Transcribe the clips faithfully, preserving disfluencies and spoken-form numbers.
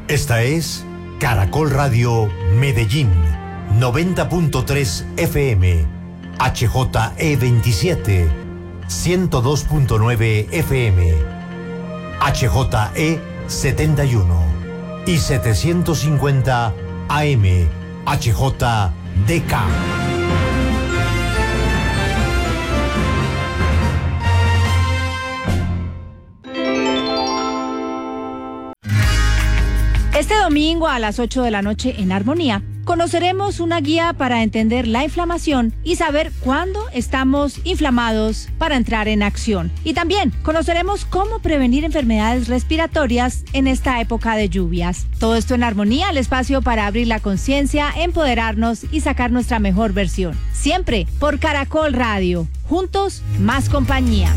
Esta es Caracol Radio Medellín, noventa punto tres F M, H J E veintisiete, ciento dos punto nueve F M, H J E setenta y uno y setecientos cincuenta A M, H J D K. Este domingo a las ocho de la noche en Armonía conoceremos una guía para entender la inflamación y saber cuándo estamos inflamados para entrar en acción. Y también conoceremos cómo prevenir enfermedades respiratorias en esta época de lluvias. Todo esto en Armonía, el espacio para abrir la conciencia, empoderarnos y sacar nuestra mejor versión. Siempre por Caracol Radio. Juntos, más compañía.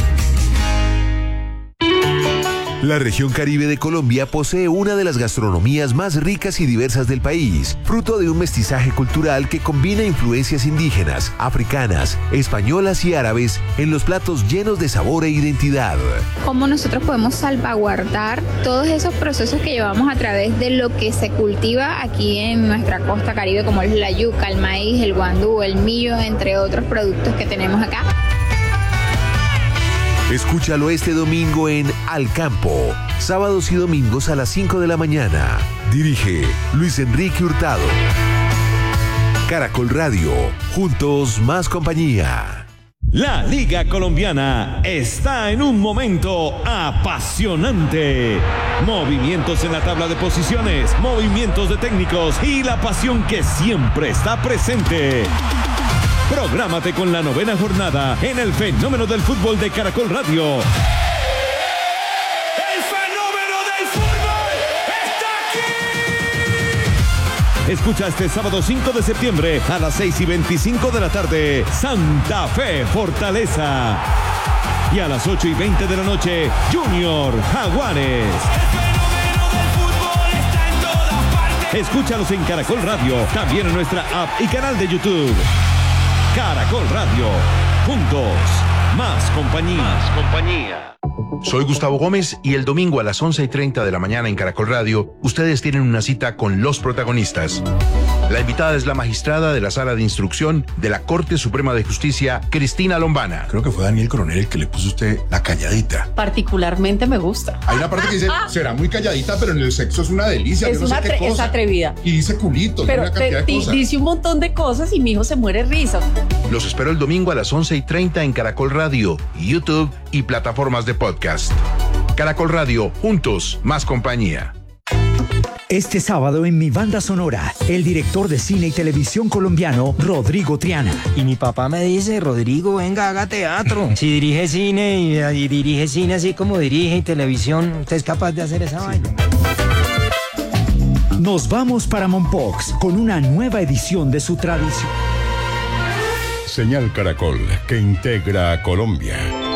La región Caribe de Colombia posee una de las gastronomías más ricas y diversas del país, fruto de un mestizaje cultural que combina influencias indígenas, africanas, españolas y árabes en los platos llenos de sabor e identidad. ¿Cómo nosotros podemos salvaguardar todos esos procesos que llevamos a través de lo que se cultiva aquí en nuestra costa Caribe, como es la yuca, el maíz, el guandú, el millo, entre otros productos que tenemos acá? Escúchalo este domingo en Al Campo, sábados y domingos a las cinco de la mañana. Dirige Luis Enrique Hurtado. Caracol Radio, juntos más compañía. La Liga Colombiana está en un momento apasionante. Movimientos en la tabla de posiciones, movimientos de técnicos y la pasión que siempre está presente. Prográmate con la novena jornada en el fenómeno del fútbol de Caracol Radio. ¡El fenómeno del fútbol está aquí! Escucha este sábado cinco de septiembre a las seis y veinticinco de la tarde, Santa Fe Fortaleza. Y a las ocho y veinte de la noche, Junior Jaguares. Escúchalos en Caracol Radio, también en nuestra app y canal de YouTube. Caracol Radio, juntos, más compañía. Más compañía. Soy Gustavo Gómez y el domingo a las once y treinta de la mañana en Caracol Radio, ustedes tienen una cita con los protagonistas. La invitada es la magistrada de la Sala de Instrucción de la Corte Suprema de Justicia, Cristina Lombana. Creo que fue Daniel Coronel el que le puso a usted la calladita. Particularmente me gusta. Hay una parte que dice, será muy calladita, pero en el sexo es una delicia. Es, yo no una sé qué cosa. Es atrevida. Y dice culito, pero una cantidad te, de cosas. Dice un montón de cosas y mi hijo se muere risa. Los espero el domingo a las once y treinta en Caracol Radio, YouTube y plataformas de podcast. Caracol Radio, juntos, más compañía. Este sábado en Mi Banda Sonora, el director de cine y televisión colombiano, Rodrigo Triana. Y mi papá me dice, Rodrigo, venga, haga teatro. Si dirige cine y, y dirige cine así como dirige y televisión, ¿usted es capaz de hacer esa sí. vaina? Nos vamos para Mompox con una nueva edición de su tradición. Señal Caracol, que integra a Colombia.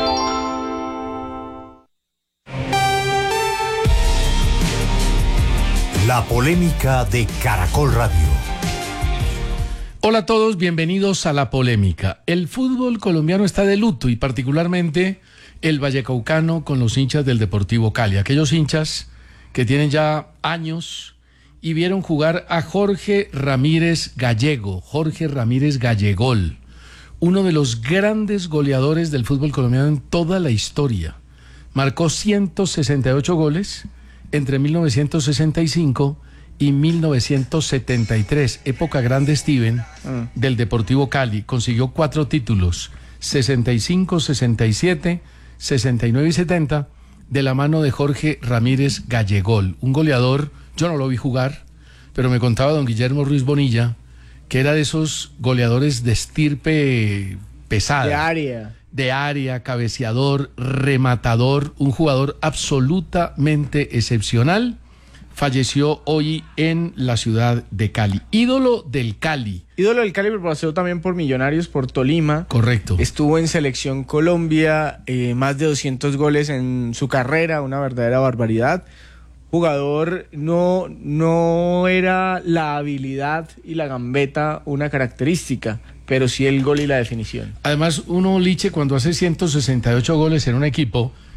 La polémica de Caracol Radio. Hola a todos, bienvenidos a La Polémica. El fútbol colombiano está de luto y particularmente el vallecaucano con los hinchas del Deportivo Cali. Aquellos hinchas que tienen ya años y vieron jugar a Jorge Ramírez Gallego, Jorge Ramírez Gallegol, uno de los grandes goleadores del fútbol colombiano en toda la historia. Marcó ciento sesenta y ocho goles entre mil novecientos sesenta y cinco y mil novecientos setenta y tres, época grande Steven mm. del Deportivo Cali. Consiguió cuatro títulos, sesenta y cinco, sesenta y siete, sesenta y nueve y setenta, de la mano de Jorge Ramírez Gallegol, un goleador. Yo no lo vi jugar, pero me contaba don Guillermo Ruiz Bonilla que era de esos goleadores de estirpe pesada. De área. De área, cabeceador, rematador, un jugador absolutamente excepcional. Falleció hoy en la ciudad de Cali. Ídolo del Cali. Ídolo del Cali, pero pasó también por Millonarios, por Tolima. Correcto. Estuvo en Selección Colombia, eh, más de doscientos goles en su carrera, una verdadera barbaridad. Jugador, no, no era la habilidad y la gambeta una característica, pero sí el gol y la definición. Además, uno, Liche, cuando hace ciento sesenta y ocho goles en un equipo,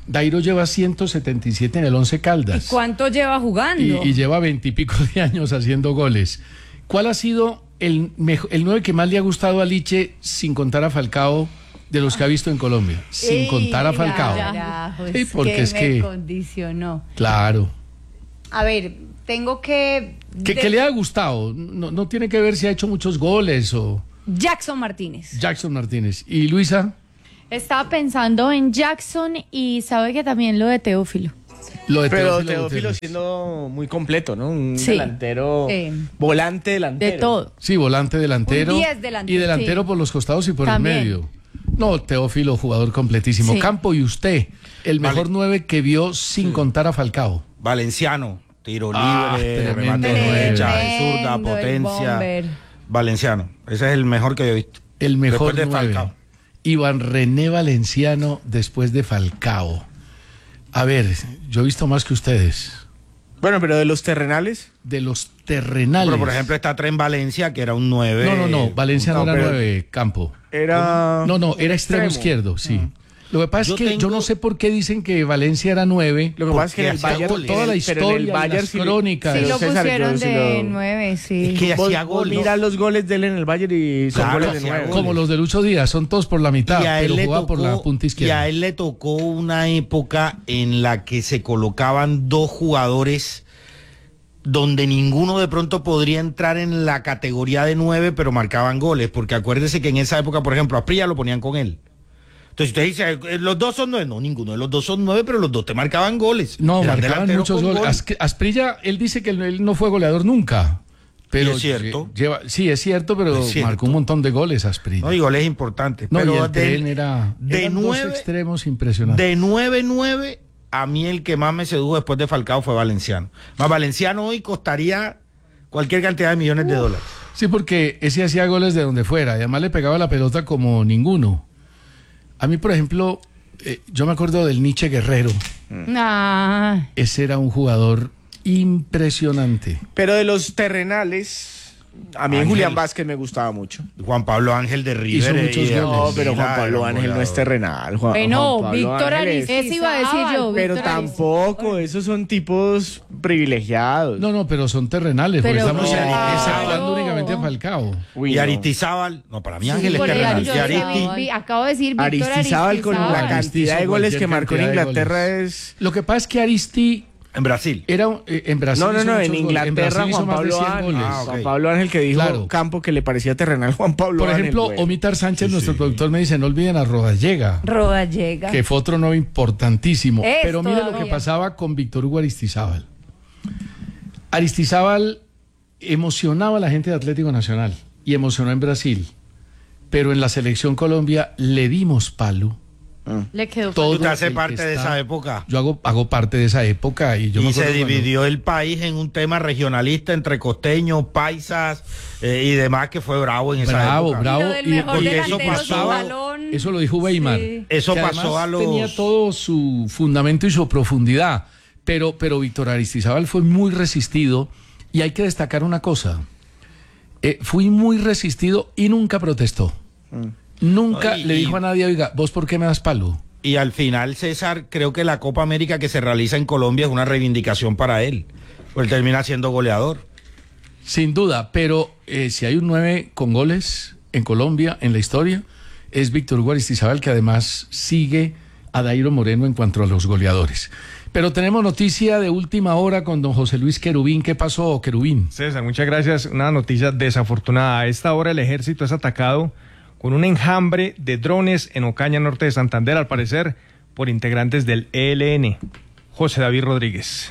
Dairo lleva ciento setenta y siete en el Once Caldas. ¿Y cuánto lleva jugando? Y, y lleva veintipico de años haciendo goles. ¿Cuál ha sido el, mejo, el nueve que más le ha gustado a Liche, sin contar a Falcao, de los que ha visto en Colombia? Sin Ey, contar a Falcao. Carajo, sí, porque que es me que condicionó. Claro. A ver, tengo que... ¿Qué, de... ¿Qué le ha gustado? No, no tiene que ver si ha hecho muchos goles o... Jackson Martínez. Jackson Martínez. ¿Y Luisa? Estaba pensando en Jackson y sabe que también lo de Teófilo. Lo de Pero Teófilo, Teófilo siendo muy completo, ¿no? Un Sí. delantero, Sí. volante delantero. De todo. Sí, volante delantero. Un diez delantero. Y delantero Sí. por los costados y por También. el medio. No, Teófilo, jugador completísimo. Sí. Campo, y usted, el Vale. mejor nueve que vio sin contar a Falcao. Valenciano, tiro Ah, libre, tremendo remate de nueve. derecha, de zurda, Tremendo, el potencia. bomber. Valenciano, ese es el mejor que yo he visto. El mejor Después de nueve. Falcao. Iván René Valenciano después de Falcao. A ver, yo he visto más que ustedes. Bueno, pero de los terrenales. De los terrenales. Pero por ejemplo está Tren Valencia, que era un nueve. No, no, no, Valencia no, No, era pero- nueve, Campo. Era. No, no, era extremo, extremo. izquierdo, sí. Lo que pasa Yo es que yo tengo- no sé por qué dicen que Valencia era nueve. Lo que pasa es que en el hacía Bayern. goles. Toda la pero en el historia, Bayern las sí le- crónicas. Sí, Pero lo César, pusieron yo sí de lo- nueve, sí. Es que Vos, hacía vos goles. mirás los goles de él en el Bayern y son Claro, goles de hacía nueve. goles. Como los de Lucho Díaz, son todos por la mitad, Y a él pero le jugaba por la tocó- punta y izquierda. a él le tocó una época en la que se colocaban dos jugadores donde ninguno de pronto podría entrar en la categoría de nueve, pero marcaban goles, porque acuérdese que en esa época, por ejemplo, a Asprilla lo ponían con él. Entonces usted dice, eh, los dos son nueve, no, ninguno de los dos son nueve, pero los dos te marcaban goles. No, Eran marcaban delanteros muchos con goles. gol. As- Asprilla, él dice que él no fue goleador nunca. Pero Y es cierto. Lleva, sí, es cierto, pero Es cierto. marcó un montón de goles Asprilla. No, y goles importantes. No, pero y el de- tren era de eran nueve- dos extremos impresionantes. De nueve nueve, a mí el que más me sedujo después de Falcao fue Valenciano. Más Valenciano hoy costaría cualquier cantidad de millones de dólares. Sí, porque ese hacía goles de donde fuera. Y además le pegaba la pelota como ninguno. A mí, por ejemplo, eh, yo me acuerdo del Nietzsche Guerrero. Ah, Ese era un jugador impresionante. Pero de los terrenales, a mí Ángel. Julián Vázquez me gustaba mucho. Juan Pablo Ángel de Hizo River. muchos y de- goles. No, pero Juan Mira, Pablo era un Ángel no es goleador. terrenal. Juan, Bueno, Juan Pablo Víctor Ángel es- Aristizábal. eso iba a decir yo. Pero Víctor tampoco, esos son tipos privilegiados. No, no, pero son terrenales. Porque Pero estamos claro. exceptuando únicamente a Falcao. Uy, Y no. Aristizábal. No, para mí Ángel es Por eso terrenal. yo Y decía, Aristi- vi- acabo de decir Víctor Aristizábal con la Aristizábal. cantidad de goles que Cualquier marcó en cantidad de Inglaterra goles. es... Lo que pasa es que Aristi en Brasil. era un- eh, en Brasil. No, no, hizo no, muchos en goles. Inglaterra Brasil hizo Juan más de Pablo cien Ángel. goles. Ah, ok. Juan Pablo Ángel que dijo Claro. Campo que le parecía terrenal Juan Pablo Por Ángel. ejemplo, güey. Omitar Sánchez, nuestro productor, me dice, no olviden a Rodallega, Rodallega. que fue otro nuevo importantísimo. Es Pero mire lo todavía. que pasaba con Víctor Hugo Aristizábal. Aristizábal emocionaba a la gente de Atlético Nacional y emocionó en Brasil. Pero en la selección Colombia le dimos palo. Le quedó Todo Tú te haces el que parte de está- esa época. Yo hago, hago parte de esa época y yo me Y se acuerdo cuando- dividió el país en un tema regionalista entre costeños, paisas eh, y demás, que fue bravo en esa Bravo, época. bravo. Lo del y- mejor porque eso delantero sin pasaba- balón. Eso lo dijo Weimar. Sí. Eso que pasó además a los- tenía todo su fundamento y su profundidad. Pero, pero Víctor Aristizábal fue muy resistido y hay que destacar una cosa. Eh, fui muy resistido y nunca protestó. Nunca No, y- le y- dijo a nadie, oiga, ¿vos por qué me das palo? Y al final, César, creo que la Copa América que se realiza en Colombia es una reivindicación para él. Pues él termina siendo goleador. Sin duda, pero eh, si hay un nueve con goles en Colombia, en la historia, es Víctor Hugo Aristizábal, que además sigue a Dairo Moreno en cuanto a los goleadores. Pero tenemos noticia de última hora con don José Luis Querubín. ¿Qué pasó, Querubín? César, muchas gracias. Una noticia desafortunada. A esta hora el ejército es atacado con un enjambre de drones en Ocaña, norte de Santander, al parecer por integrantes del E L N. José David Rodríguez.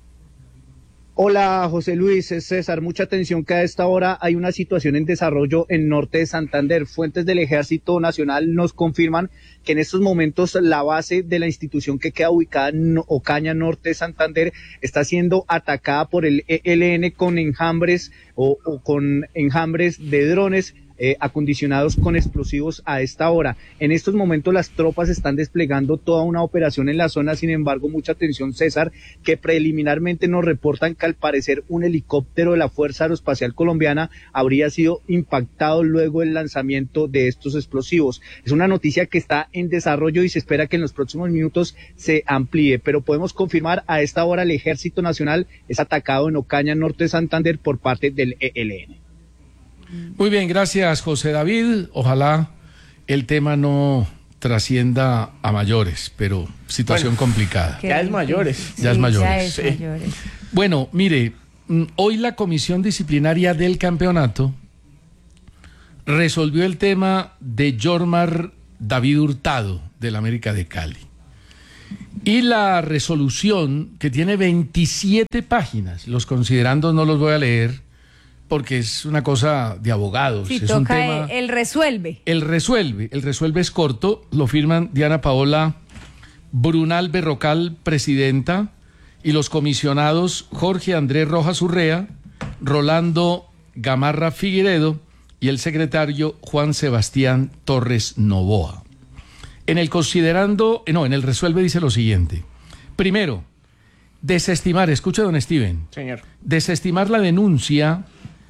Hola José Luis, es César, mucha atención que a esta hora hay una situación en desarrollo en norte de Santander. Fuentes del Ejército Nacional nos confirman que en estos momentos la base de la institución que queda ubicada en Ocaña, norte de Santander, está siendo atacada por el E L N con enjambres o, o con enjambres de drones eh, acondicionados con explosivos a esta hora. En estos momentos las tropas están desplegando toda una operación en la zona, sin embargo, mucha atención, César, que preliminarmente nos reportan que al parecer un helicóptero de la Fuerza Aeroespacial Colombiana habría sido impactado luego del lanzamiento de estos explosivos. Es una noticia que está en desarrollo y se espera que en los próximos minutos se amplíe, pero podemos confirmar a esta hora el Ejército Nacional es atacado en Ocaña, norte de Santander, por parte del E L N. Muy bien, gracias José David. Ojalá el tema no trascienda a mayores, pero situación bueno, complicada. Ya es mayores. Ya sí, es mayores. Ya es sí. mayores. Bueno, mire, hoy la Comisión Disciplinaria del Campeonato resolvió el tema de Jormar David Hurtado del América de Cali. Y la resolución, que tiene veintisiete páginas, los considerandos no los voy a leer porque es una cosa de abogados. Sí, es toca un tema, el, el resuelve. El resuelve, el resuelve es corto, lo firman Diana Paola Brunal Berrocal, presidenta, y los comisionados Jorge Andrés Rojas Urrea, Rolando Gamarra Figueredo y el secretario Juan Sebastián Torres Novoa. En el considerando, no, en el resuelve dice lo siguiente. Primero, desestimar, escucha don Steven. Señor. Desestimar la denuncia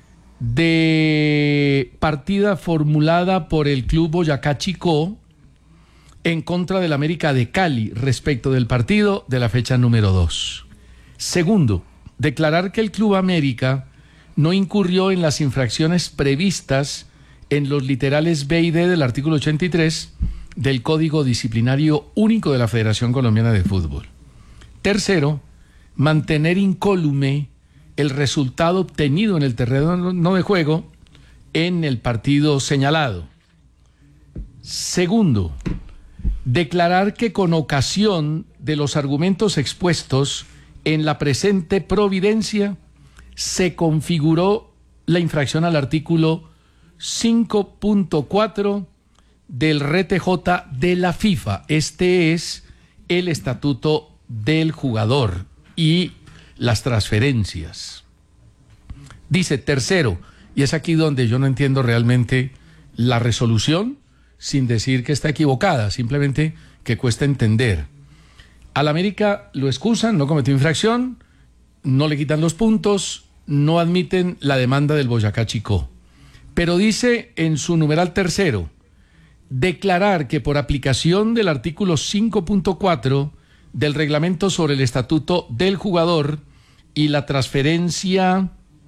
de partida formulada por el Club Boyacá Chicó en contra del América de Cali respecto del partido de la fecha número dos. Segundo, declarar que el Club América no incurrió en las infracciones previstas en los literales B y D del artículo ochenta y tres del Código Disciplinario Único de la Federación Colombiana de Fútbol. Tercero, mantener incólume el resultado obtenido en el terreno de juego en el partido señalado. Segundo, declarar que con ocasión de los argumentos expuestos en la presente providencia se configuró la infracción al artículo cinco punto cuatro del R T J de la FIFA. Este es el estatuto del jugador y las transferencias. Dice tercero, y es aquí donde yo no entiendo realmente la resolución, sin decir que está equivocada, simplemente que cuesta entender. Al América lo excusan, no cometió infracción, no le quitan los puntos, no admiten la demanda del Boyacá Chicó. Pero dice en su numeral tercero, declarar que por aplicación del artículo cinco punto cuatro del reglamento sobre el estatuto del jugador y la transferencia,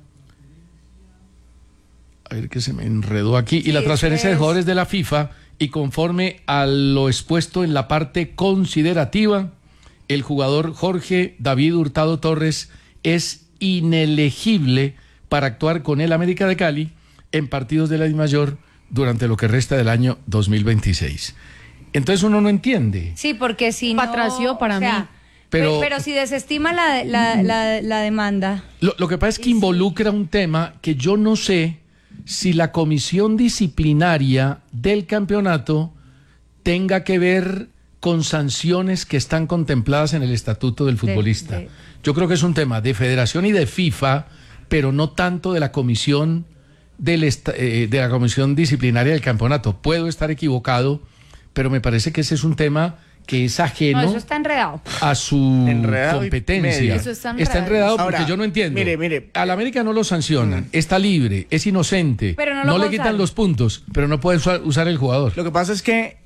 a ver que se me enredó aquí, y la transferencia de jugadores de la FIFA, y conforme a lo expuesto en la parte considerativa, el jugador Jorge David Hurtado Torres es inelegible para actuar con el América de Cali en partidos de la DIMAYOR durante lo que resta del año dos mil veintiséis. Entonces uno no entiende. Sí, porque si no... Patracio para o sea, mí. Pero, pero si desestima la, la, la, la demanda... Lo, lo que pasa es que involucra un tema que yo no sé si la comisión disciplinaria del campeonato tenga que ver con sanciones que están contempladas en el estatuto del futbolista. De, de... Yo creo que es un tema de federación y de FIFA, pero no tanto de la comisión del est- eh, de la comisión disciplinaria del campeonato. Puedo estar equivocado, pero me parece que ese es un tema que es ajeno no, eso está enredado. a su enredado competencia. Eso está enredado, está enredado porque Ahora, yo no entiendo. Mire, mire. Al América no lo sancionan, mm. está libre, es inocente, pero no, no lo le quitan usar. los puntos, pero no puede usar, usar el jugador. Lo que pasa es que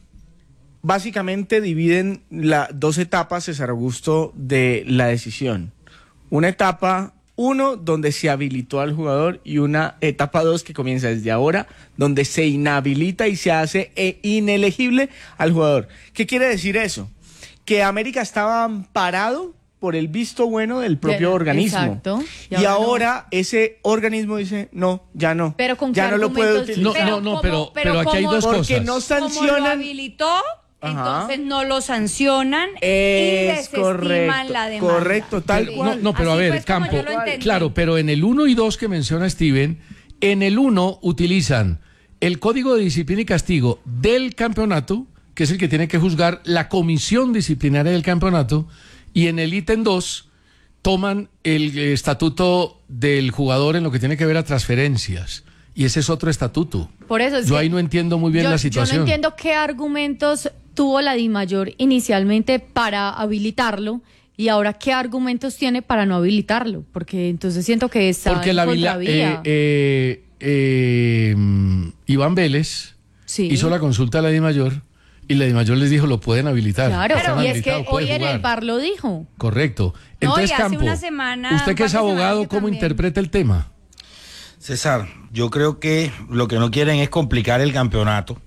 básicamente dividen las dos etapas, César Augusto, de la decisión. Una etapa uno, donde se habilitó al jugador, y una etapa dos que comienza desde ahora, donde se inhabilita y se hace inelegible al jugador. ¿Qué quiere decir eso? Que América estaba amparado por el visto bueno del propio de, organismo. Exacto. Y, y ahora, ahora no. ese organismo dice, no, ya no. Pero con ya qué no lo puedo utilizar. No, pero no, no, como, pero, pero, pero aquí hay dos porque cosas. no sancionan. Como lo habilitó, Ajá. entonces no lo sancionan Es y desestiman correcto, la demanda. correcto, tal Sí. cual. No, no, pero Así a ver, pues como Campo, yo lo entendí. claro, pero en el uno y dos que menciona Steven, en el uno utilizan el Código de Disciplina y Castigo del campeonato, que es el que tiene que juzgar la comisión disciplinaria del campeonato, y en el ítem dos toman el estatuto del jugador en lo que tiene que ver a transferencias. y ese es otro estatuto. Por eso es yo que ahí no entiendo muy bien yo, la situación. Yo no entiendo qué argumentos tuvo la DIMAYOR inicialmente para habilitarlo y ahora qué argumentos tiene para no habilitarlo, porque entonces siento que está Porque en la contravía. eh, eh, eh, Iván Vélez Sí. hizo la consulta a la DIMAYOR y la DIMAYOR les dijo, lo pueden habilitar. Claro, Están y es que habilitados, puede hoy en jugar. el bar lo dijo. Correcto. No, Entonces, y hace Campo, una semana, usted que un es par de abogado, semanas que ¿cómo también. interpreta el tema? César, yo creo que lo que no quieren es complicar el campeonato,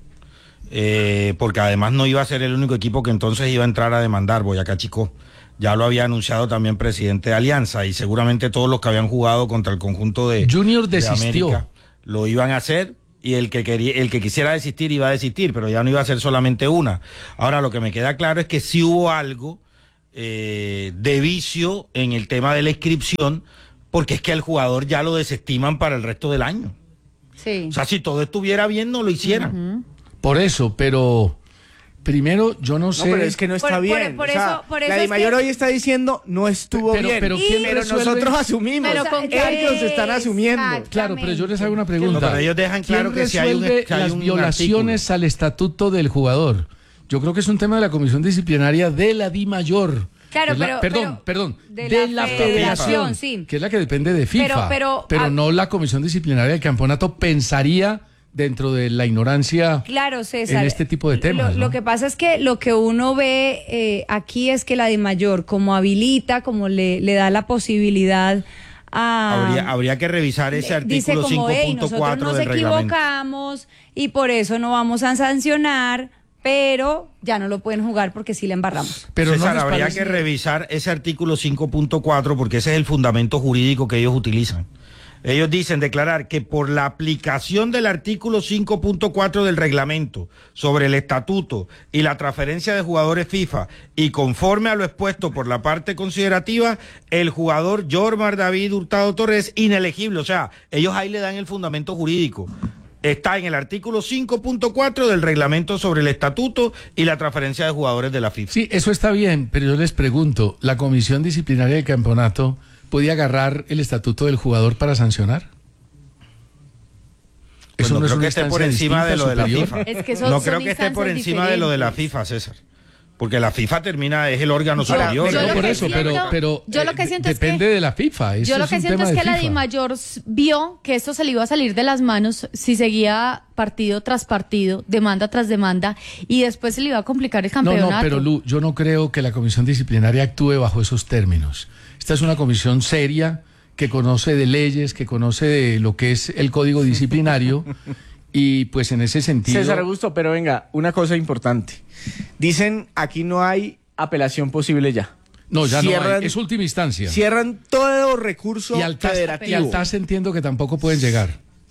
eh, porque además no iba a ser el único equipo que entonces iba a entrar a demandar. Boyacá Chicó ya lo había anunciado también presidente de Alianza, y seguramente todos los que habían jugado contra el conjunto de Junior de desistió. América lo iban a hacer, y el que quería, el que quisiera desistir iba a desistir, pero ya no iba a ser solamente una. Ahora, lo que me queda claro es que sí hubo algo eh, de vicio en el tema de la inscripción, porque es que al jugador ya lo desestiman para el resto del año. Sí. O sea, si todo estuviera bien, no lo hicieran. Uh-huh. Por eso, pero primero yo no sé. No, pero es que no está Por- por- bien. por o sea, eso- por eso la es DIMAYOR que- hoy está diciendo no estuvo Pero- bien. pero ¿quién pero resuelve? nosotros asumimos. Pero con ellos qué- están asumiendo. Claro, pero yo les hago una pregunta. No, pero ellos dejan claro ¿Quién que si hay un- resuelve que hay las un violaciones al estatuto del jugador? Yo creo que es un tema de la comisión disciplinaria de la DIMAYOR. Claro, Es la- pero- perdón, pero perdón, de de, la la, federación, federación, sí. que es la que depende de FIFA, Pero- pero, ah, no la comisión disciplinaria del campeonato pensaría dentro de la ignorancia Claro, César. en este tipo de temas. Lo, ¿no? lo que pasa es que lo que uno ve eh, aquí es que la DIMAYOR, como habilita, como le, le da la posibilidad a... Habría, habría que revisar ese dice artículo como, cinco hey, punto nosotros cuatro nos del reglamento. equivocamos y por eso no vamos a sancionar, pero ya no lo pueden jugar porque sí le embarramos. Pero César, no les habría parece- que revisar ese artículo cinco punto cuatro, porque ese es el fundamento jurídico que ellos utilizan. Ellos dicen declarar que por la aplicación del artículo cinco punto cuatro del reglamento sobre el estatuto y la transferencia de jugadores FIFA, y conforme a lo expuesto por la parte considerativa, el jugador Jormar David Hurtado Torres es inelegible. O sea, ellos ahí le dan el fundamento jurídico. Está en el artículo cinco punto cuatro del reglamento sobre el estatuto y la transferencia de jugadores de la FIFA. Sí, eso está bien, pero yo les pregunto, ¿la comisión disciplinaria del campeonato podía agarrar el estatuto del jugador para sancionar? Pues Eso no no es creo una que esté por instancia encima de lo de la superior. FIFA. Es que son- no son creo que esté por instancias encima de lo de la diferentes. FIFA, César. Porque la FIFA termina, es el órgano Ahora, superior. yo No, lo por que eso, pero, siento- pero yo lo eh, que siento es depende que- de la FIFA. Eso Yo lo es que un siento tema es de que la FIFA. DIMAYOR s- vio que esto se le iba a salir de las manos si seguía partido tras partido, demanda tras demanda, y después se le iba a complicar el No, campeonato. no, pero Lu, yo no creo que la comisión disciplinaria actúe bajo esos términos. Esta es una comisión seria que conoce de leyes, que conoce de lo que es el código disciplinario y pues en ese sentido... César Augusto, pero venga, una cosa importante. Dicen aquí no hay apelación posible ya. No, ya no Cierran- hay. Es última instancia. Cierran todo recurso Y al TAS, federativo. y al TAS entiendo que tampoco pueden llegar.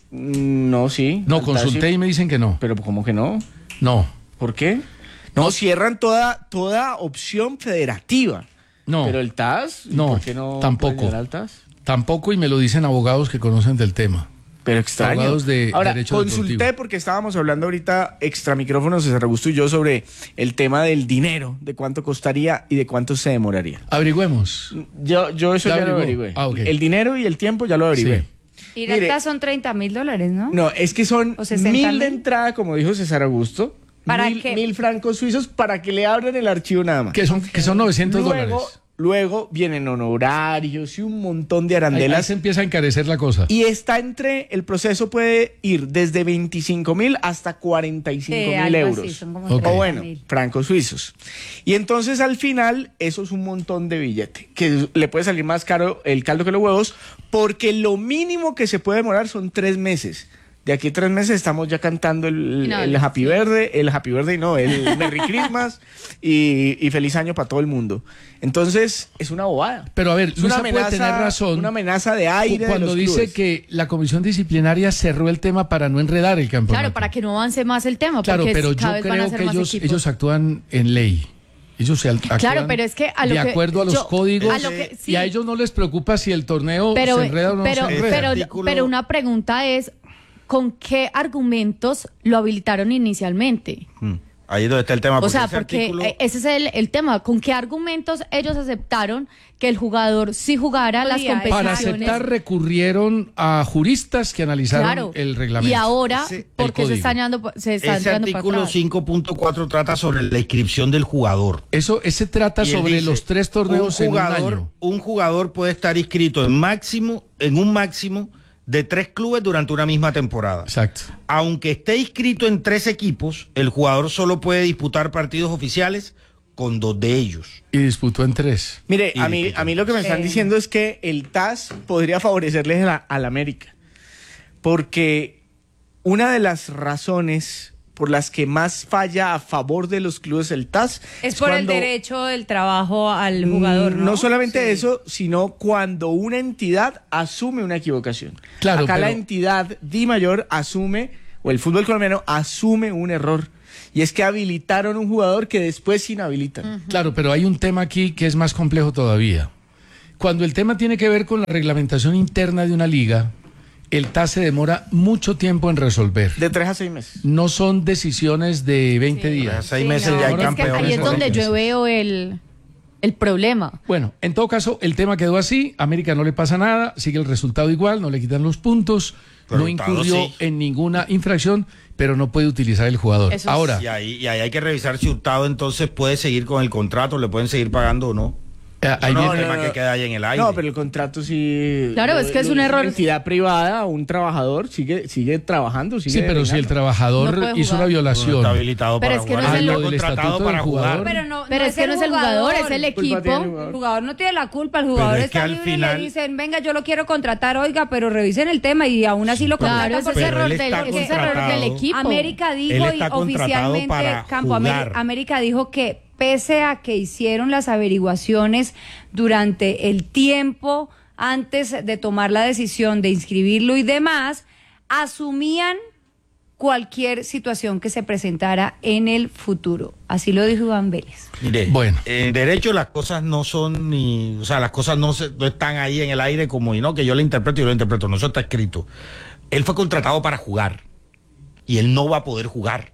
Mm, No, sí. No, Al TAS consulté sí. y me dicen que no. Pero ¿cómo que no? No. ¿Por qué? No, cierran toda, toda opción federativa. No. Pero el T A S, ¿y No, ¿por qué no tampoco. pueden llegar al T A S? Tampoco, y me lo dicen abogados que conocen del tema. Pero extraño. Abogados de Ahora, derecho consulté deportivo. porque estábamos hablando ahorita extra micrófonos, César Augusto y yo, sobre el tema del dinero, de cuánto costaría y de cuánto se demoraría. Averigüemos. Yo, yo eso Ya ya, lo averiguó. averigüé. Ah, ok. El dinero y el tiempo ya lo averigüé. Y Mire, ahorita son treinta mil dólares, ¿no? No, es que son ¿O sesenta mil mil? de entrada, como dijo César Augusto. ¿Para mil, qué? mil francos suizos para que le abran el archivo nada más. Que son, que son novecientos Luego, dólares. luego vienen honorarios y un montón de Ahí, ahí arandelas. se empieza a encarecer la cosa. Y está entre, el proceso puede ir desde veinticinco mil hasta cuarenta y cinco Sí, mil algo así, euros. son como O treinta bueno, mil. francos suizos. Y entonces al final, eso es un montón de billete, que le puede salir más caro el caldo que los huevos, porque lo mínimo que se puede demorar son tres meses. De aquí a tres meses estamos ya cantando el, No, el no, Happy Birthday, el Happy Birthday no, el Merry Christmas y, y feliz año para todo el mundo. Entonces, es una bobada. Pero a ver, Es Luisa una puede amenaza- tener razón. Una amenaza de aire de cuando los dice clubes. que la comisión disciplinaria cerró el tema para no enredar el campeonato. Claro, para que no avance más el tema, Claro, porque pero cada yo vez van a creo ser que más ellos, equipos. ellos actúan en ley. Ellos se al- actúan Claro, pero es que a lo de que acuerdo a los yo- códigos a lo que- sí. y a ellos no les preocupa si el torneo pero, se enreda o no pero, se enreda. pero, artículo- pero una pregunta es, ¿con qué argumentos lo habilitaron inicialmente? Ahí es donde está el tema. O sea, ese porque artículo... ese es el, el tema. ¿Con qué argumentos ellos aceptaron que el jugador sí jugara las Podía, competiciones? Para aceptar recurrieron a juristas que analizaron Claro. el reglamento. Y ahora, Sí. ¿por qué El se código. está entrando, se está Ese entrando para artículo atrás? cinco punto cuatro trata sobre la inscripción del jugador. Eso, ese trata Y él sobre dice, los tres torneos un en un jugador, año. un jugador puede estar inscrito en máximo, en un máximo de tres clubes durante una misma temporada. Exacto. Aunque esté inscrito en tres equipos, el jugador solo puede disputar partidos oficiales con dos de ellos. Y disputó en tres. Mire, Y a mí, disputó. a mí lo que me están Sí. diciendo es que el T A S podría favorecerles a- al América. Porque una de las razones por las que más falla a favor de los clubes el T A S Es por cuando- el derecho del trabajo al jugador, ¿no? No solamente Sí. eso, sino cuando una entidad asume una equivocación. Claro, Acá la pero- entidad Di Mayor asume, o el fútbol colombiano asume un error. Y es que habilitaron un jugador que después inhabilitan. Claro, pero hay un tema aquí que es más complejo todavía. Cuando el tema tiene que ver con la reglamentación interna de una liga, el T A S se demora mucho tiempo en resolver. De tres a seis meses. No son decisiones de veinte días. Seis Sí, meses no. ya hay Es que campeones. ahí es en donde los yo meses. veo el, el problema. Bueno, en todo caso, el tema quedó así. América no le pasa nada, sigue el resultado igual, no le quitan los puntos, no Resultado incurrió sí. en ninguna infracción, pero no puede utilizar el jugador. Eso es- Ahora, Y ahí, y ahí hay que revisar si Hurtado entonces puede seguir con el contrato, le pueden seguir pagando o no. eh, ahí no, viene- el tema que queda ahí en el aire. No, pero el contrato sí. Claro, es que es un Una error. entidad privada, un trabajador sigue, sigue trabajando. Sigue sí, pero si el vengando. trabajador No puede hizo jugar. una No violación. está habilitado Pero para es que jugar. no es Ah, el- lo del contratado estatuto para del jugador. jugar. Pero, no, Pero no es que no es el jugador, es el Culpa tiene equipo. el jugador. El jugador no tiene la culpa, el Pero jugador es está que al libre y final- le dicen, venga, yo lo quiero contratar, oiga, pero revisen el tema y aún así lo Claro, contratan ese es porque Pero error él del, está ese es error del contratado. equipo. América Él dijo y está contratado oficialmente para Campo Ameri- jugar. América dijo que pese a que hicieron las averiguaciones durante el tiempo antes de tomar la decisión de inscribirlo y demás, asumían cualquier situación que se presentara en el futuro. Así lo dijo Iván Vélez. Mire, Bueno. en derecho las cosas no son ni, o sea, las cosas no, se, no están ahí en el aire como y no, que yo lo interpreto y yo lo interpreto, no, eso está escrito. Él fue contratado para jugar y él no va a poder jugar.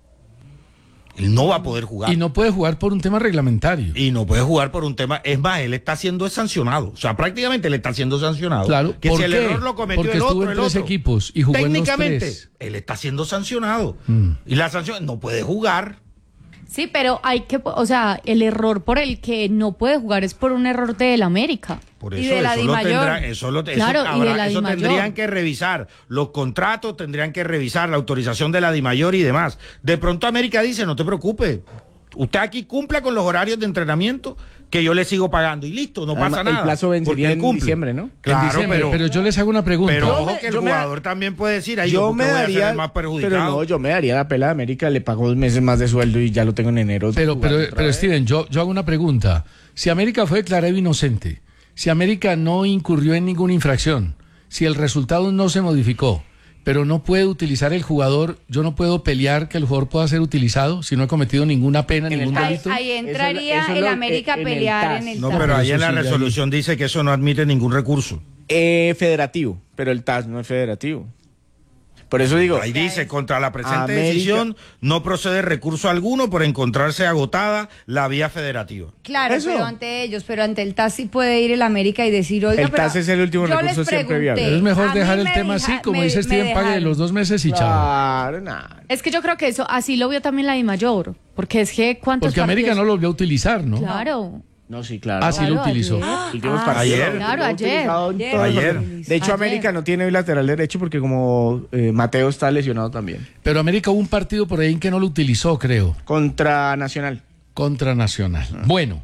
Él no va a poder jugar. Y no puede jugar por un tema reglamentario. Y no puede jugar por un tema, es más, él está siendo sancionado, o sea, prácticamente él está siendo sancionado. Claro, que ¿por si el qué? error lo cometió Porque el estuvo otro, en el tres otro. equipos y jugó en los Técnicamente, tres. él está siendo sancionado. Mm. Y la sanción no puede jugar. Sí, pero hay que, o sea, el error por el que no puede jugar es por un error del América. Por Y eso, de la eso Di lo Mayor. tendrá, eso lo, eso Claro, y habrá- de la eso Di Mayor. tendrían que revisar. Los contratos tendrían que revisar la autorización de la Di Mayor y demás. De pronto América dice, no te preocupes, usted aquí cumpla con los horarios de entrenamiento que yo le sigo pagando y listo, no Además, pasa el nada. plazo porque vencería él en cumple. diciembre, ¿no? Claro, En diciembre, pero, pero yo les hago una pregunta. pero Yo ojo me- que el yo me- jugador también puede decir, ahí Yo yo, me voy a ser daría, el más perjudicado. pero no, yo me daría la pela de América, le pago dos meses más de sueldo y ya lo tengo en enero. Pero, pero, jugando otra pero vez. Steven, yo, yo hago una pregunta. Si América fue declarado inocente, si América no incurrió en ninguna infracción, si el resultado no se modificó, pero no puede utilizar el jugador, yo no puedo pelear que el jugador pueda ser utilizado si no he cometido ninguna pena, En el ningún T A S. delito. Ahí Eso entraría es lo- eso es el lo- América a en el pelear T A S. en el No, T A S. pero ahí Eso en la sí, ya ahí- resolución dice que eso no admite ningún recurso. Eh, federativo, pero el T A S no es federativo. Por eso digo, Ahí dice, contra la presente América- decisión no procede recurso alguno por encontrarse agotada la vía federativa. Claro, Eso. pero ante ellos, pero ante el T A S sí puede ir el América y decir, oiga, El T A S pero es el último yo recurso les siempre viable. pregunté, Es mejor a mí dejar el me tema deja- así, como me- dice me Steven, pague de dejaron. los dos meses y chao. claro, nada. Es que yo creo que eso, así lo vio también la Di Mayor, porque es que cuántos Porque América no partidos- lo volvió a utilizar, ¿no? Claro. No, sí, claro. Ah, sí lo Claro, utilizó. ayer. Últimos Ah, partidos. ayer. Lo Claro, ha ayer. utilizado en Ayer. todos los Ayer. partidos. De hecho, Ayer. América no tiene lateral derecho porque como eh, Mateo está lesionado también. Pero América hubo un partido por ahí en que no lo utilizó, creo, Contra Nacional. contra Nacional. Bueno,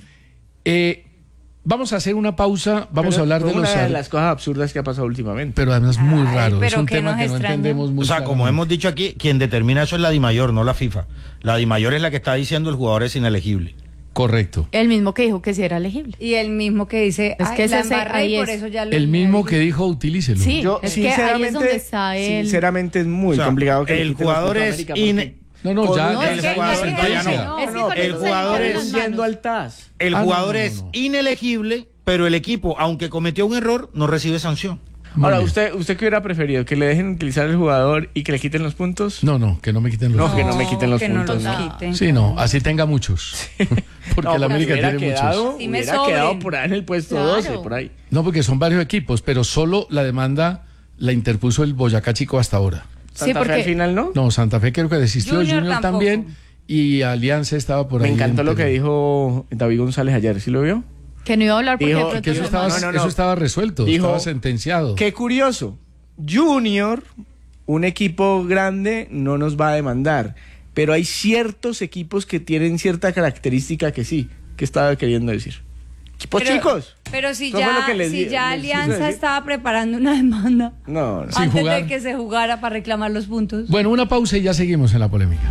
eh, vamos a hacer una pausa, vamos Pero a hablar fue de los... una de las cosas absurdas que ha pasado últimamente. Pero además muy Ay, raro, es pero un que tema nos que no extraña. entendemos muy O sea, como claramente. hemos dicho aquí, quien determina eso es la Di Mayor, no la FIFA. La Di Mayor es la que está diciendo el jugador es inelegible. Correcto. El mismo que dijo que sí era elegible. Y el mismo que dice, Es "Ay, que la ese- embarré ahí y por es. eso ya lo El mismo que dijo utilícelo. Sí, Yo, es que ahí es sinceramente, donde está el... sinceramente es muy O sea, complicado que le el quiten los jugador puntos a es América porque ine- No, no, con ya, un- es el que- jugador es que- ya no. es que No, con no, eso el se jugador limpian es las manos. yendo al T A S. El Ah, no, jugador no, es no. inelegible, pero el equipo, aunque cometió un error, no recibe sanción. Muy Ahora, bien. ¿usted usted qué hubiera preferido? ¿Que le dejen utilizar el jugador y que le quiten los puntos? No, no, que no me quiten los No, puntos. que no me quiten los que no puntos. los ¿no? quiten. Sí, no, así tenga muchos. Porque No, la América hubiera tiene quedado, muchos. Sí me hubiera sobren. quedado por ahí en el puesto Claro. doce, por ahí. No, porque son varios equipos, pero solo la demanda la interpuso el Boyacá Chico hasta ahora. Sí, Santa Fe porque al final, ¿no? No, Santa Fe creo que desistió, Junior Junior, tampoco. también, y Alianza estaba por Me ahí. encantó lo que entre- dijo David González ayer, ¿sí lo vio? que no iba a hablar porque Dijo de pronto Que eso lo estaba, demás- No, no, no. eso estaba resuelto, Dijo- estaba sentenciado. Qué curioso. Junior, un equipo grande, no nos va a demandar. Pero hay ciertos equipos que tienen cierta característica que sí. ¿Qué estaba queriendo decir? Equipos Pero- chicos. Pero si Eso fue ya, lo que les si di- ya les quise Alianza decir. estaba preparando una demanda No, no. Sin antes jugar. de que se jugara para reclamar los puntos. Bueno, una pausa y ya seguimos en la polémica.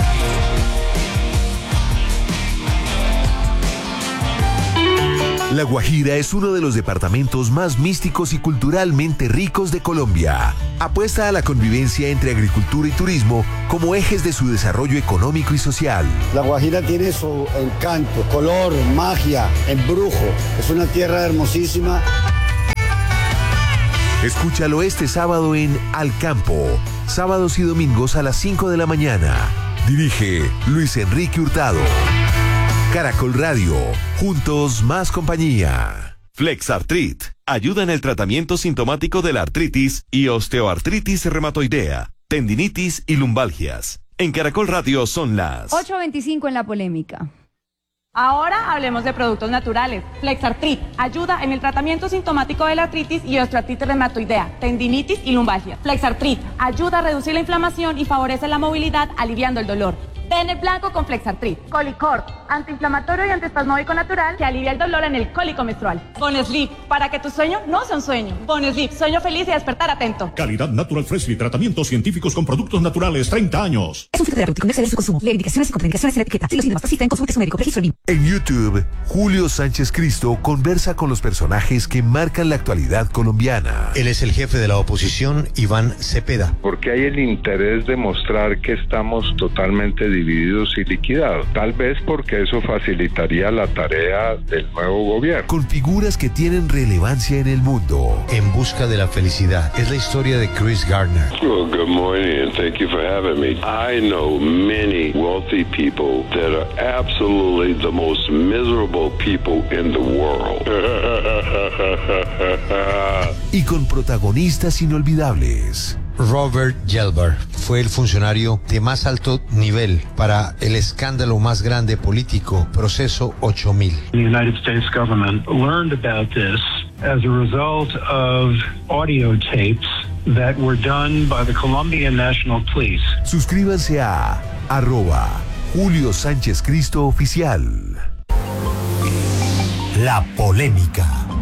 La Guajira es uno de los departamentos más místicos y culturalmente ricos de Colombia. Apuesta a la convivencia entre agricultura y turismo como ejes de su desarrollo económico y social. La Guajira tiene su encanto, color, magia, embrujo. Es una tierra hermosísima. Escúchalo este sábado en Al Campo, sábados y domingos a las cinco de la mañana. Dirige Luis Enrique Hurtado. Caracol Radio, juntos más compañía. Flexartrit ayuda en el tratamiento sintomático de la artritis y osteoartritis reumatoidea, tendinitis y lumbalgias. En Caracol Radio son las ocho veinticinco en la polémica. Ahora hablemos de productos naturales. Flexartrit ayuda en el tratamiento sintomático de la artritis y osteoartritis reumatoidea, tendinitis y lumbalgia. Flexartrit ayuda a reducir la inflamación y favorece la movilidad, aliviando el dolor. Ten el blanco con Flexartrit. Colicor, antiinflamatorio y antiespasmódico natural que alivia el dolor en el cólico menstrual. Bonesleep, para que tu sueño no sea un sueño. Bonesleep, sueño feliz y despertar atento. Calidad Natural Freshly, tratamientos científicos con productos naturales, treinta años. Es un fitoterapéutico, no excede su consumo. Lee indicaciones y contraindicaciones en la etiqueta. Si los síntomas persisten, consulte a su médico. Registro N I M. En YouTube, Julio Sánchez Cristo conversa con los personajes que marcan la actualidad colombiana. Él es el jefe de la oposición, Iván Cepeda. Porque hay el interés de mostrar que estamos totalmente divididos y liquidados. Tal vez porque eso facilitaría la tarea del nuevo gobierno. Con figuras que tienen relevancia en el mundo. En busca de la felicidad. Es la historia de Chris Gardner. Well, good morning and thank you for having me. I know many wealthy people that are absolutely the most miserable people in the world. Y con protagonistas inolvidables. Robert Gelber fue el funcionario de más alto nivel para el escándalo más grande político, Proceso ocho mil. The United States government learned about this as a result of audio tapes that were done by the Colombian National Police. Suscríbanse a arroba Julio Sánchez Cristo Oficial. La polémica.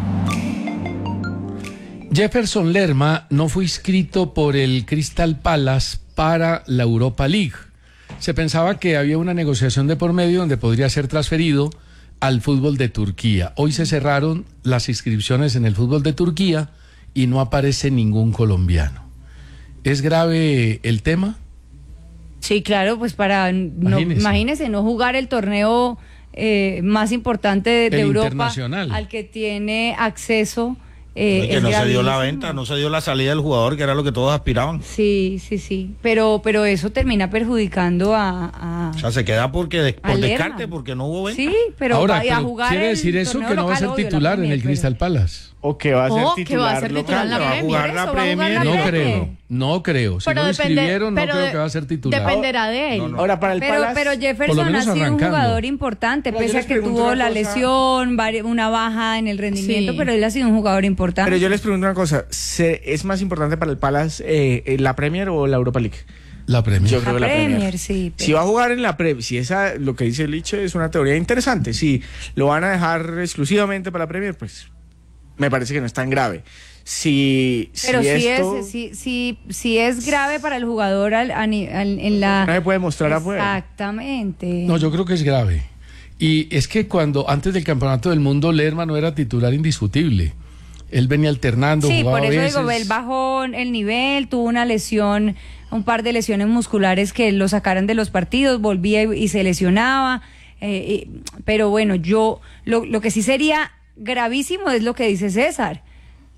Jefferson Lerma no fue inscrito por el Crystal Palace para la Europa League. Se pensaba que había una negociación de por medio donde podría ser transferido al fútbol de Turquía. Hoy se cerraron las inscripciones en el fútbol de Turquía y no aparece ningún colombiano. ¿Es grave el tema? Sí, claro, pues para, no, Imagínese. imagínese, no jugar el torneo eh, más importante de, de El Europa internacional. al que tiene acceso. Eh, que es no se dio la gravísimo. venta, no se dio la salida del jugador, que era lo que todos aspiraban. Sí, sí, sí, pero, pero eso termina perjudicando a... a- O sea, se queda porque de- por Alerma. descarte, porque no hubo venta. Sí, pero Ahora, vaya a pero jugar quiere el decir eso torneo que no va a local, ser obvio, la titular en Premier, el pero- Crystal Palace. O que va a ser O titular. que va a ser titular en la local. Premier. jugar la Eso, va a Premier. jugar la No Premier. creo, no creo. Si Pero no lo depende- inscribieron, no pero creo de- que va a ser titular. Dependerá de él. Ahora, para el Pero, Palace... pero Por lo Jefferson ha menos sido un arrancando. jugador importante, Pero yo pese a les que pregunto tuvo una la cosa. lesión, vari- una baja en el rendimiento, Sí. pero él ha sido un jugador importante. Pero yo les pregunto una cosa, ¿se- ¿es más importante para el Palace eh, eh, la Premier o la Europa League? La Premier. Yo creo que La la Premier, Premier. sí, Si pero- va a jugar en la Premier, si esa, lo que dice el Liche es una teoría interesante, si lo van a dejar exclusivamente para la Premier, pues me parece que no es tan grave. Si, Pero si si, esto es, si, si, si es grave para el jugador al, a ni- al- en la... no se puede mostrar afuera. Exactamente. No, yo creo que es grave. Y es que cuando antes del Campeonato del Mundo Lerma no era titular indiscutible. Él venía alternando, Sí, jugaba por eso a veces. digo, él bajó el nivel, tuvo una lesión, un par de lesiones musculares que lo sacaran de los partidos, volvía y, y se lesionaba. eh, y- pero bueno, yo lo, lo que sí sería gravísimo es lo que dice César.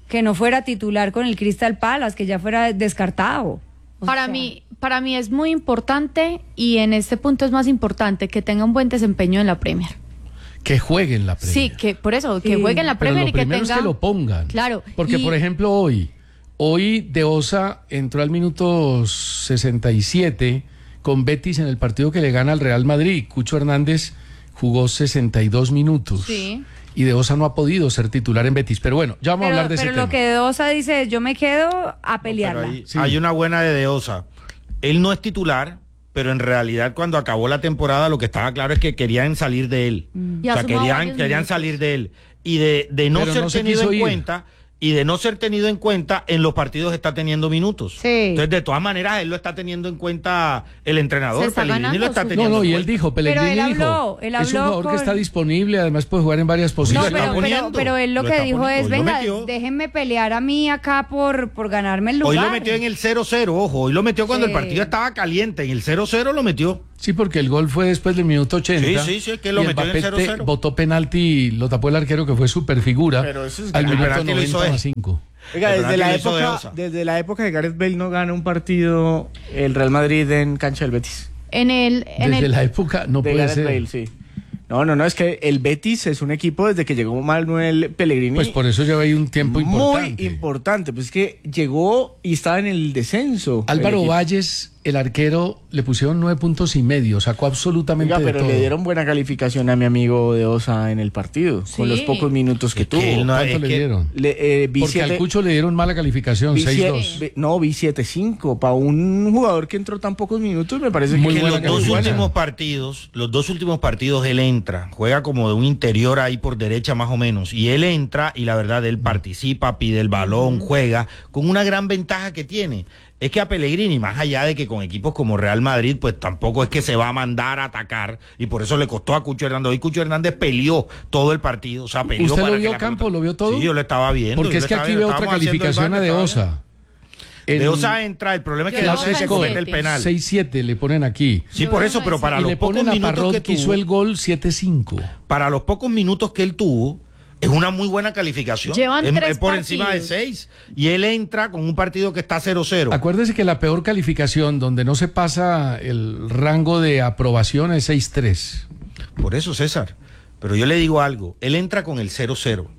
que no fuera titular con el Crystal Palace, que ya fuera descartado. O Para sea, mí, para mí es muy importante, y en este punto es más importante, que tenga un buen desempeño en la Premier. Que juegue en la Premier. Sí, que por eso, que juegue en la Pero Premier lo y que primero tenga... es que lo pongan. Claro. Porque, y- por ejemplo, hoy, hoy De Osa entró al minuto sesenta y siete con Betis en el partido que le gana al Real Madrid. Cucho Hernández jugó sesenta y dos minutos. Sí. Y De Osa no ha podido ser titular en Betis. Pero bueno, ya vamos pero a hablar de pero ese lo tema. que Dosa dice, yo me quedo a Pero pelearla. ahí- Hay una buena de Deosa. Él no es titular, pero en realidad cuando acabó la temporada lo que estaba claro es que querían salir de él. Mm. Y O ha sea, sumado querían, varios querían minutos. salir de él. Y de, de no Pero ser no se tenido quiso en ir. cuenta, y de no ser tenido en cuenta, en los partidos está teniendo minutos. Sí. Entonces, de todas maneras, él lo está teniendo en cuenta el entrenador. Se está Pellegrini ganando lo está su- teniendo No, no, y en él cuenta. dijo, Pellegrini Pero él dijo, habló, él es un habló jugador con- que está disponible, además puede jugar en varias No, posiciones. pero, pero, poniendo. pero él lo, Lo que está dijo poniendo. es, Hoy lo venga, metió. déjenme pelear a mí acá por, por ganarme el lugar. Hoy lo metió en el cero cero, ojo. Hoy lo metió cuando Sí. el partido estaba caliente. En el cero cero lo metió. Sí, porque el gol fue después del minuto ochenta. Sí, sí, sí, es que lo y metió en el Mbappé te- cero cero. Botó penalti y lo tapó el arquero, que fue super figura. Pero eso es al grave. El minuto penalti lo hizo noventa él. más cinco. Oiga, El desde la, penalti lo hizo de época, Osa. desde la época que Gareth Bale no gana un partido el Real Madrid en cancha del Betis. En el... En Desde el la época no de puede Gareth ser. Bale, sí. No, no, no, es que el Betis es un equipo desde que llegó Manuel Pellegrini. Pues por eso lleva ahí un tiempo muy importante. importante. Pues es que llegó y estaba en el descenso. Álvaro el equipo. Valles, el arquero, le pusieron nueve puntos y medio, sacó absolutamente Oiga, de pero todo. le dieron buena calificación a mi amigo de Osa en el partido, Sí. con los pocos minutos que Es que tuvo. él no- ¿Cuánto es le que- dieron? Le, eh, vi Porque siete- al Cucho le dieron mala calificación, vi seis siete- dos. vi- no, vi siete cinco. Para un jugador que entró tan pocos minutos, me parece Muy que Que buena los dos calificación. últimos partidos, los dos últimos partidos él entra, juega como de un interior ahí por derecha más o menos, y él entra y la verdad él participa, pide el balón, juega, con una gran ventaja que tiene. Es que a Pellegrini, más allá de que con equipos como Real Madrid, pues tampoco es que se va a mandar a atacar, y por eso le costó a Cucho Hernández. Hoy Cucho Hernández peleó todo el partido, o sea, peleó ¿Usted para lo que vio, la Campo? pelota- ¿Lo vio todo? Sí, yo lo estaba viendo. Porque yo es lo que estaba aquí viendo, veo otra estábamos haciendo el calificación a bar, De lo estaba Osa. viendo. De En- Osa entra, el problema es que Yo De lo Osa veo es que en comete el siete. penal. seis siete le ponen aquí. Sí, Yo por veo eso, en pero para Y los le pocos ponen a minutos Parrot, que que hizo tuvo, el gol siete cinco. para los pocos minutos que él tuvo, es una muy buena calificación. Llevan es, tres es por partidos. encima de seis. Y él entra con un partido que está cero cero. Acuérdese que la peor calificación, donde no se pasa el rango de aprobación, es seis tres. Por eso, César. Pero yo le digo algo. Él entra con el cero cero.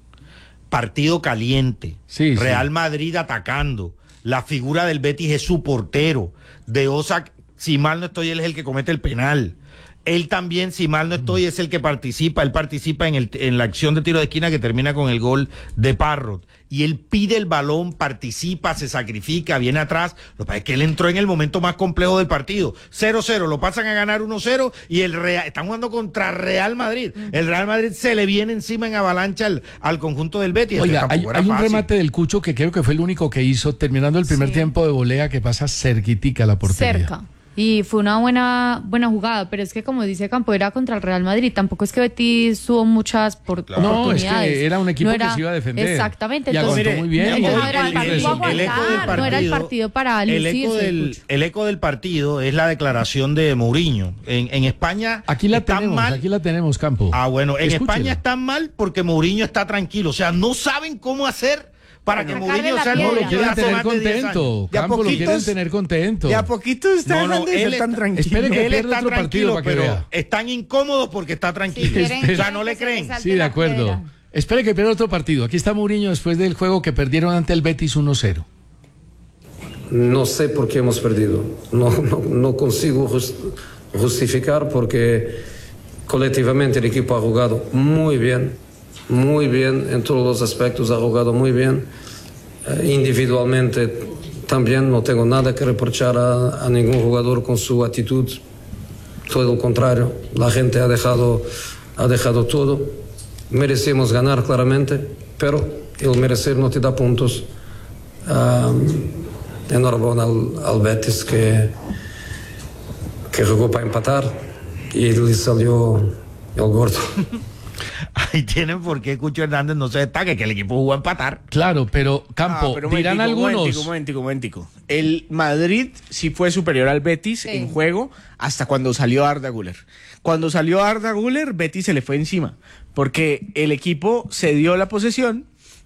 Partido caliente. Sí, sí. Real Madrid atacando. La figura del Betis es su portero. De Osa, si mal no estoy, él es el que comete el penal. Él también, si mal no estoy, es el que participa. Él participa en, el, en la acción de tiro de esquina que termina con el gol de Parrot. Y él pide el balón, participa, se sacrifica, viene atrás. Lo que pasa es que él entró en el momento más complejo del partido. cero cero, lo pasan a ganar uno cero y el Real, están jugando contra Real Madrid. El Real Madrid se le viene encima en avalancha al, al conjunto del Betis. Oiga, Entonces, hay, tampoco era hay un fácil. remate del Cucho que creo que fue el único que hizo, terminando el primer Sí. tiempo de volea, que pasa cerquitica a la portería. cerca. Y fue una buena buena jugada, pero es que como dice Campo, era contra el Real Madrid, tampoco es que Betis tuvo muchas por, No, es oportunidades. que era un equipo No que era- se iba a defender. Exactamente. Y entonces- aguantó muy bien. entonces El- no era el el- partido el- a el eco del aguantar, no era el partido- partido para El eco, lucirse. del, Cucho. el eco del partido es la declaración de Mourinho. En, en España Aquí la están tenemos, mal. aquí la tenemos, Campo. Ah, bueno, en Escúchela. España están mal porque Mourinho está tranquilo. O sea, no saben cómo hacer para que Sacarle Mourinho la sea el piedra. No, lo Mourinho de quieren hace tener más de diez contento. años. De a Campo, lo quieren poquitos- tener contento. De a poquito está No, no, dejando de él ser tan está- tranquilo. espere que Él pierda está otro partido tranquilo, para que pero vea. están incómodos porque está tranquilo. quieren- O sea, no le quieren que se creen. les Sí, de la acuerdo. piedra. Espere que pierda otro partido. Aquí está Mourinho después del juego que perdieron ante el Betis uno cero. No sé por qué hemos perdido. No, no, no consigo just- justificar porque colectivamente el equipo ha jugado muy bien, muy bien en todos los aspectos, ha jugado muy bien. Eh, individualmente también no tengo nada que reprochar a, a ningún jugador con su actitud. Todo lo contrario, la gente ha dejado, ha dejado todo. Merecemos ganar claramente, pero el merecer no te da puntos. Ah, enhorabuena al, al Betis que, que jugó para empatar y le salió el gordo. Ahí tienen por qué Cucho Hernández no se destaque, que el equipo jugó a empatar. Claro, pero Campo, Ah, pero un dirán momentico, algunos. Un momentico, un momentico. El Madrid sí fue superior al Betis Sí. en juego hasta cuando salió Arda Güler. Cuando salió Arda Güler, Betis se le fue encima. Porque el equipo cedió la posesión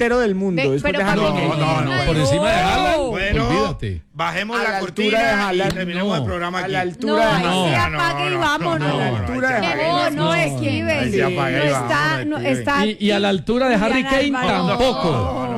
delantero del mundo. Ve, después pero de Harry para Kane. mí no, no, Por encima de Haaland, Bueno, olvídate. bajemos A la, la cortina altura de Haaland, y terminemos no. el programa A aquí. la No, altura de ahí no, sí Haaland. apague y vámonos. no, A la no, altura no, de no, Haaland. No, no, no. esquive. Ahí sí apaga y No vámonos, está, no esquive. está. Y, y a la altura de Harry Julián Kane Álvarez. tampoco. No,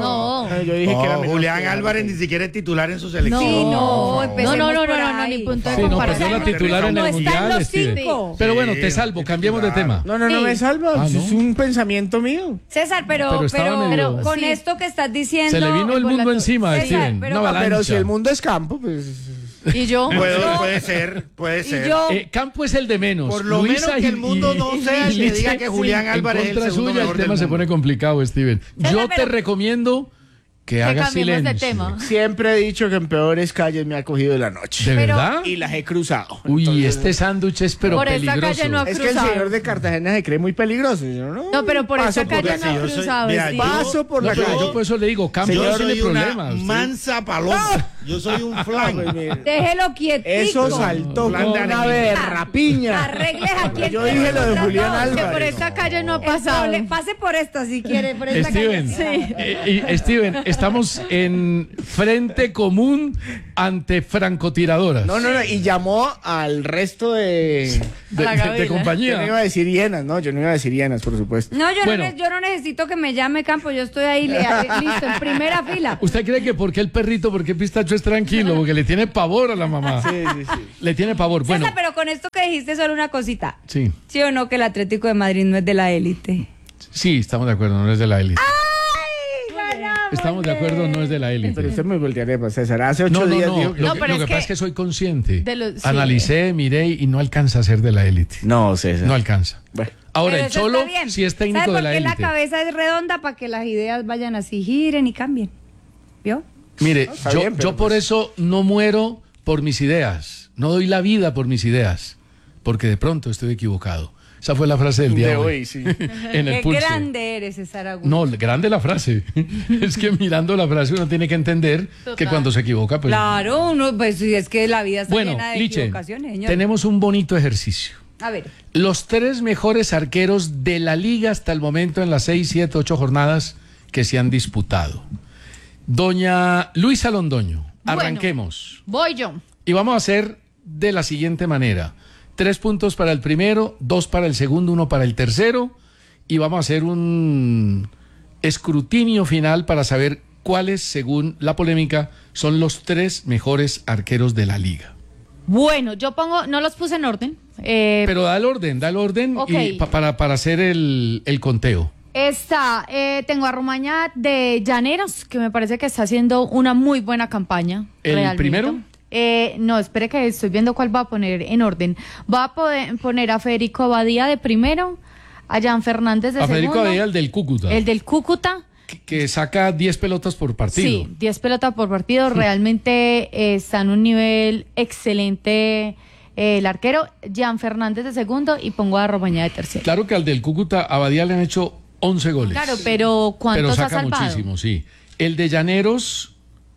No. Yo dije No, que era menos Julián que Álvarez ni siquiera es titular en su selección. Sí, no, No, empecemos no, no, no, por no, no, ahí. ni punto de Sí, no, comparación. perdió la titular en No el está en Mundial, los Steven. cinco. Pero bueno, Sí, te salvo, es cambiemos de titular. tema. No, no, no Sí. me salva. Ah, ¿no? Es un pensamiento mío. César, pero, Pero pero, estaba medio- con Sí. esto que estás diciendo. Se le vino el por la mundo to- encima, César, Steven. pero- Una Ah, pero avalancha. si el mundo es campo, pues... Y yo. Puede, No. puede ser, puede Y ser. yo, Eh, Campo es el de menos. Por lo Luisa menos que y- el mundo y- no y- sea el y que Licha, diga que Julián sí, Álvarez es en el contra segundo suya, mejor el tema del se mundo. pone complicado, Steven. César, Yo te pero- recomiendo que, Que hagas cambiemos silencio. de tema. Siempre he dicho que en peores calles me ha cogido la noche. ¿De Pero- verdad? Y las he cruzado. Uy, Entonces, este sándwich es pero Por esta peligroso. calle no ha Es que el cruzado. señor de Cartagena se cree muy peligroso. Yo no, No, pero por paso esta calle la no calle. ha yo soy- cruzado. mira, sí. yo- Paso por No, la pero calle. yo por eso le digo, Campo Yo no tiene soy una problemas. ¿sí? mansa paloma. Yo soy un flan. Pues, mire, déjelo quietico. Eso saltó No, como no, una no. berrapiña. Arregles aquí el Yo dije lo de Julián Que Álvarez. por esta calle no ha El pasado. prole- Pase por esta si quiere. Por esta Steven, calle. eh, y- Steven, estamos en frente común ante francotiradoras. No, no, no. Y llamó al resto de... de, la de- de Gabriela. Yo no compañía. iba a decir hienas, ¿no? Yo no iba a decir hienas, por supuesto. No, yo, Bueno. no, ne- yo no necesito que me llame Campo. Yo estoy ahí le- listo, en primera fila. ¿Usted cree que porque el perrito, porque Pistacho es tranquilo? Porque le tiene pavor a la mamá. Sí, sí, sí. Le tiene pavor. Bueno, César, pero con esto que dijiste solo una cosita. sí, ¿Sí o no que el Atlético de Madrid no es de la élite? sí, estamos de acuerdo, no es de la élite. ¡Ay, ganamos! Estamos de acuerdo, no es de la élite. Pero usted me voltearía para César. Hace ocho No, no, días no. dijo que... Lo, No, que, pero lo es que pasa que- es que soy consciente. de los- sí. Analicé, miré y no alcanza a ser de la élite. No, César. No alcanza. Bueno. Ahora, Pero el eso Cholo está bien. sí es técnico ¿Sabe de la por qué élite. la cabeza es redonda? Para que las ideas vayan así, giren y cambien. ¿Vio? Mire, está yo, bien, pero yo por pues- eso no muero por mis ideas. No doy la vida por mis ideas. Porque de pronto estoy equivocado. Esa fue la frase del día De de hoy. hoy, sí. En el Qué pulso. grande eres, César Augusto. No, grande la frase. Es que mirando la frase uno tiene que entender Total. que cuando se equivoca, pues. Claro, uno, pues si es que la vida está Bueno, llena de Liche, equivocaciones, señor. tenemos un bonito ejercicio. A ver, Los tres mejores arqueros de la liga hasta el momento en las seis, siete, ocho jornadas que se han disputado. Doña Luisa Londoño, Bueno. arranquemos. Voy yo. Y vamos a hacer de la siguiente manera. Tres puntos para el primero, dos para el segundo, uno para el tercero. Y vamos a hacer un escrutinio final para saber cuáles, según la polémica, son los tres mejores arqueros de la liga. Bueno, yo pongo, no los puse en orden. Eh, Pero da el orden, da el orden Ok. y pa- para, para hacer el, el conteo. Está, eh, tengo a Romaña de Llaneros, que me parece que está haciendo una muy buena campaña. ¿El realmente. primero? Eh, no, espere que estoy viendo cuál va a poner en orden. Va a poder poner a Federico Abadía de primero, a Jan Fernández de A Federico segundo. Abadía, el del Cúcuta, El del Cúcuta. que, que saca diez pelotas por partido. Sí, diez pelotas por partido. Realmente eh, está en un nivel excelente eh, el arquero. Jan Fernández de segundo y pongo a Romaña de tercero. Claro que al del Cúcuta, Abadía le han hecho once goles. Claro, pero ¿cuántos Pero ha saca salvado? muchísimo, sí. El de Llaneros,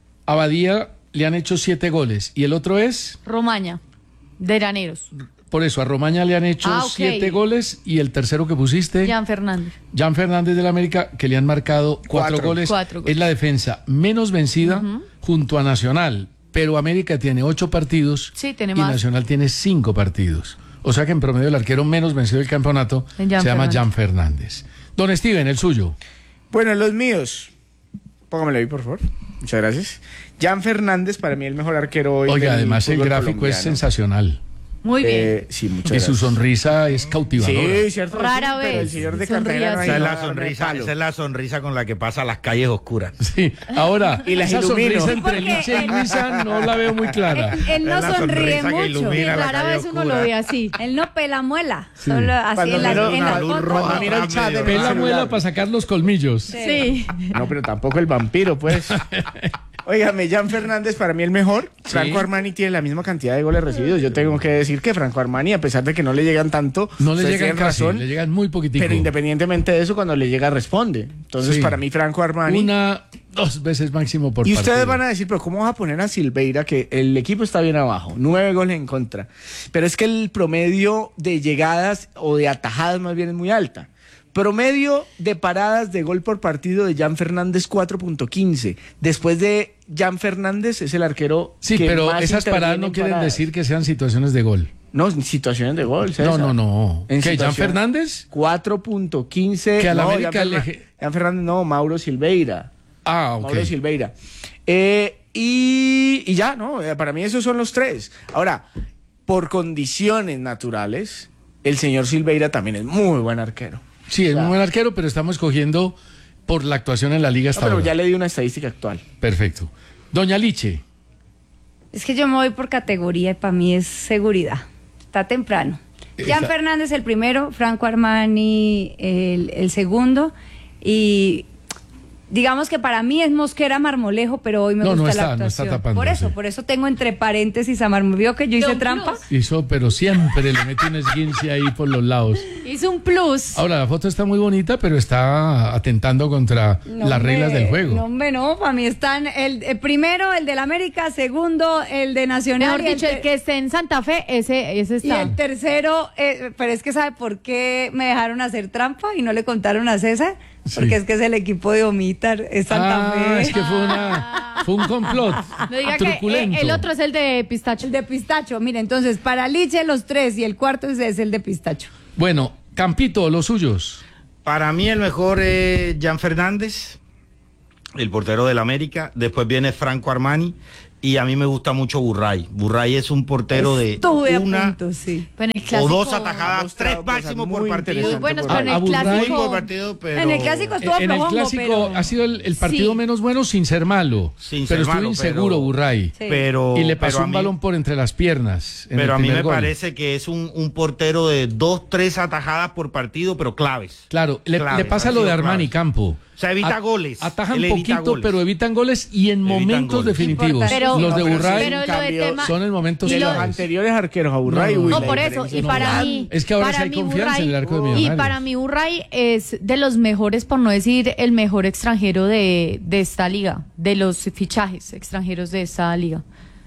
Abadía le han hecho siete goles. Y el otro es, Romaña, de Llaneros. por eso, a Romaña le han hecho Ah, ok. siete goles. Y el tercero que pusiste, Jan Fernández. Jan Fernández de la América, que le han marcado cuatro, Cuatro. goles. Cuatro goles. Es la defensa menos vencida junto a Nacional. Pero América tiene ocho partidos Sí, tiene y más. Nacional tiene cinco partidos. O sea que en promedio el arquero menos vencido del campeonato Jan se llama Fernández. Jan Fernández. Don Steven, el suyo. Bueno, los míos. Póngamelo ahí, por favor. Muchas gracias. Jan Fernández, para mí el mejor arquero hoy. Oiga, del además el fútbol gráfico es colombiano. sensacional. Muy bien. Eh, sí, muchas Y su gracias. sonrisa es cautivadora. Sí, cierto. Rara sí, Pero vez el señor de sonríe Cartagena no hay así. Esa es la nada de sonrisa, palo. esa es la sonrisa con la que pasa las calles oscuras. Sí, ahora, Y las esa ilumino. sonrisa Sí, entre porque Licha y él- Luisa no la veo muy clara. él, él no Es la sonríe sonrisa que mucho. ilumina. Sí, Mira la rara calle vez uno oscura. lo ve así. Él no pela muela. Sí. Solo así Cuando en la, miro en una la luz foto. roja, Cuando miro el chat de mi Pela celular. muela para sacar los colmillos. Sí. No, pero tampoco el vampiro, pues. Óigame, Jan Fernández para mí el mejor. Franco Armani tiene la misma cantidad de goles recibidos. Yo tengo que decir que Franco Armani, a pesar de que no le llegan tanto, No le ustedes llegan tienen casi, razón, le llegan muy poquitico. pero independientemente de eso, cuando le llega responde. Entonces, Sí. para mí Franco Armani. Una, dos veces máximo por Y partido. ustedes van a decir, pero ¿cómo vas a poner a Silveira que el equipo está bien abajo? Nueve goles en contra. Pero es que el promedio de llegadas o de atajadas más bien es muy alta. Promedio de paradas de gol por partido de Jan Fernández cuatro punto quince. Después de Jan Fernández es el arquero Sí, que pero más esas paradas interviene no en quieren paradas. decir que sean situaciones de gol. No, situaciones de gol, César. No, no, no. En ¿Qué, Jan situación- Fernández? cuatro punto quince. Que a la no, América Jan, le- Fernan- Jan Fernández no, Mauro Silveira. Ah, ok. Mauro Silveira. Eh, y, y ya, ¿no? Para mí esos son los tres. Ahora, por condiciones naturales, el señor Silveira también es muy buen arquero. Sí, es o sea, muy buen arquero, pero estamos escogiendo por la actuación en la liga hasta no, pero ahora. ya le di una estadística actual. Perfecto. Doña Liche. Es que yo me voy por categoría y para mí es seguridad. Está temprano. Jan Está... Fernández el primero, Franco Armani el, el segundo y... Digamos que para mí es Mosquera Marmolejo, pero hoy me no, gusta no está, la actuación. No está tapando, por eso, sí. por eso tengo entre paréntesis a Marmolejo. ¿Vio que yo hice trampa? Hizo, pero siempre le mete un esguince ahí por los lados. Hizo un plus. Ahora, la foto está muy bonita, pero está atentando contra no las me, reglas del juego. No, hombre, no, para mí están el, el primero, el del América, segundo, el de Nacional. Mejor dicho, el, el que esté en Santa Fe, ese, ese está. Y el tercero, eh, pero es que ¿sabe por qué me dejaron hacer trampa y no le contaron a César? Porque sí. Es que es el equipo de Omitar, es Santa ah, Fe. Es que fue una fue un complot. No diga truculento. Que el otro es el de Pistacho. El de Pistacho, mire, entonces para Liche los tres y el cuarto es el de Pistacho. Bueno, Campito, los suyos. Para mí el mejor es Jan Fernández, el portero del América. Después viene Franco Armani. Y a mí me gusta mucho Burray. Burray es un portero Estuve de una punto, sí. clásico, o dos atajadas, tres máximo por partido. Bueno, pero en el clásico, por partido, pero... En el clásico estuvo En el clásico pero... ha sido el, el partido sí. menos bueno sin ser malo. Sin pero ser estuvo malo, inseguro pero, Burray. Sí. Pero, y le pasó pero un mí, balón por entre las piernas. Pero a mí me gol. parece que es un, un portero de dos, tres atajadas por partido, pero claves. Claro, le, claves, le pasa lo de Armani claves. Campo. O sea, evita A, goles. Atajan poquito, goles. Pero evitan goles y en evitan momentos goles. definitivos. Pero, los de Burray pero lo de tema, son en momentos de los claves. anteriores arqueros a Burray. No, uy, no por eso. Y para mí. Es que ahora para sí hay mí, confianza Burray, en el arco de Millonarios. Y para mí, Burray es de los mejores, por no decir el mejor extranjero de, de esta liga. De los fichajes extranjeros de esta liga.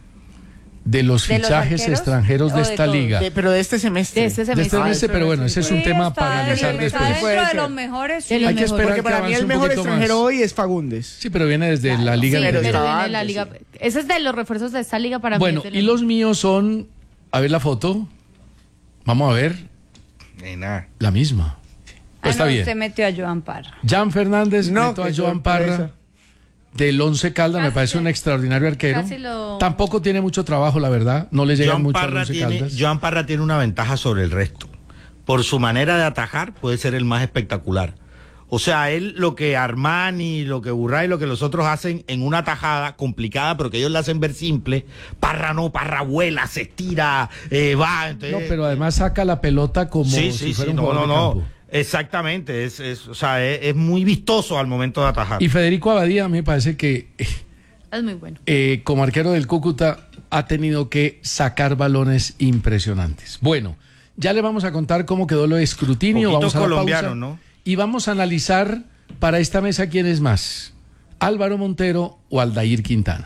De los ¿De fichajes los extranjeros de, de esta todo? liga. De, pero de este semestre. De este semestre. De este semestre, pero bueno, ese es un sí, tema está, para analizar está después. Está dentro de los mejores. Sí. De los Hay que mejores. esperar Porque que para mí el mejor extranjero más. hoy es Fagundes. Sí, pero viene desde claro, la liga. Sí, de pero Medellín. viene de la liga. Ese es de los refuerzos de esta liga para bueno, mí. Bueno, y los míos son, a ver la foto. Vamos a ver. Nena. La misma. Pues ah, está no, bien. Usted metió a Joan Parra. Jan Fernández no, metió a Joan Parra. Del Once Caldas, me parece un extraordinario arquero. Lo... Tampoco tiene mucho trabajo, la verdad. No le llega Joan mucho Parra al Once tiene, Caldas. Joan Parra tiene una ventaja sobre el resto. Por su manera de atajar, puede ser el más espectacular. O sea, él, lo que Armani, lo que Burray, lo que los otros hacen en una tajada complicada, pero que ellos la hacen ver simple, Parra no, Parra vuela, se estira, eh, va. Entonces... No, pero además saca la pelota como sí, si sí, fuera sí, un no, jugador no, de no. campo. Exactamente, es, es, o sea, es, es muy vistoso al momento de atajar. Y Federico Abadía, a mí me parece que es muy bueno. Eh, como arquero del Cúcuta ha tenido que sacar balones impresionantes. Bueno, ya le vamos a contar cómo quedó lo de escrutinio. Poquitos vamos a la colombianos, pausa, ¿no? Y vamos a analizar para esta mesa quién es más, Álvaro Montero o Aldair Quintana.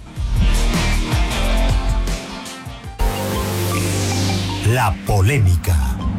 La polémica.